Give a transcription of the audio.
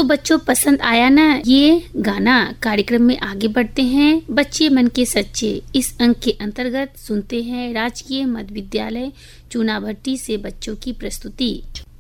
तो बच्चों पसंद आया ना ये गाना? कार्यक्रम में आगे बढ़ते हैं। बच्चे मन के सच्चे इस अंक के अंतर्गत सुनते हैं राजकीय मध्य विद्यालय चूनाभट्टी से बच्चों की प्रस्तुति।